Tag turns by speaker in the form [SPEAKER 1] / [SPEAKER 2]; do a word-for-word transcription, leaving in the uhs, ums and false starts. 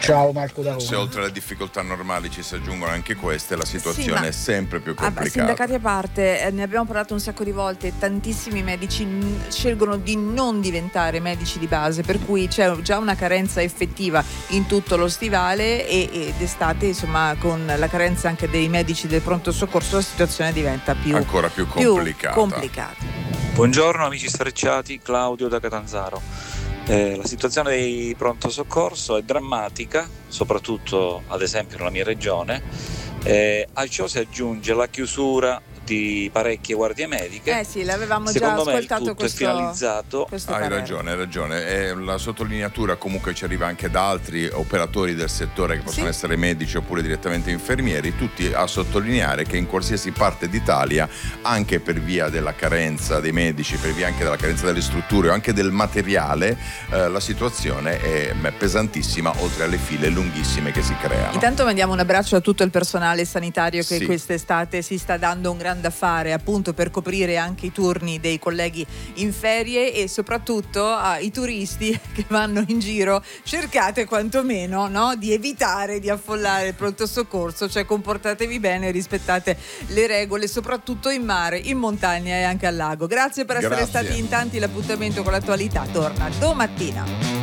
[SPEAKER 1] Ciao Marco da Roma.
[SPEAKER 2] Se oltre alle difficoltà normali ci si aggiungono anche queste, la situazione
[SPEAKER 3] Sì, ma-
[SPEAKER 2] è sempre più
[SPEAKER 3] Ah,
[SPEAKER 2] complicata.
[SPEAKER 3] sindacati a parte, eh, ne abbiamo parlato un sacco di volte, tantissimi medici n- scelgono di non diventare medici di base, per cui c'è già una carenza effettiva in tutto lo stivale e, ed estate, insomma, con la carenza anche dei medici del pronto soccorso la situazione diventa più,
[SPEAKER 2] ancora più
[SPEAKER 3] più
[SPEAKER 2] complicata.
[SPEAKER 3] complicata.
[SPEAKER 4] Buongiorno amici sfrecciati, Claudio da Catanzaro. Eh, la situazione dei pronto soccorso è drammatica, soprattutto ad esempio nella mia regione. Eh, a ciò si aggiunge la chiusura di parecchie guardie mediche.
[SPEAKER 3] Eh sì, l'avevamo
[SPEAKER 4] Secondo
[SPEAKER 3] già
[SPEAKER 4] me il
[SPEAKER 3] ascoltato
[SPEAKER 4] tutto
[SPEAKER 3] questo,
[SPEAKER 4] è finalizzato.
[SPEAKER 3] questo
[SPEAKER 2] Hai
[SPEAKER 3] parere.
[SPEAKER 2] ragione, hai ragione. E la sottolineatura comunque ci arriva anche da altri operatori del settore che possono
[SPEAKER 3] Sì.
[SPEAKER 2] essere medici oppure direttamente infermieri, tutti a sottolineare che in qualsiasi parte d'Italia, anche per via della carenza dei medici, per via anche della carenza delle strutture o anche del materiale, eh, la situazione è pesantissima, oltre alle file lunghissime che si creano.
[SPEAKER 3] Intanto mandiamo un abbraccio a tutto il personale sanitario che
[SPEAKER 2] Sì.
[SPEAKER 3] quest'estate si sta dando un grande affare appunto per coprire anche i turni dei colleghi in ferie e soprattutto ai turisti che vanno in giro. Cercate quantomeno, no, di evitare di affollare il pronto soccorso, cioè comportatevi bene, rispettate le regole soprattutto in mare, in montagna e anche al lago. Grazie per essere
[SPEAKER 2] Grazie.
[SPEAKER 3] stati in tanti, l'appuntamento con l'attualità torna domattina.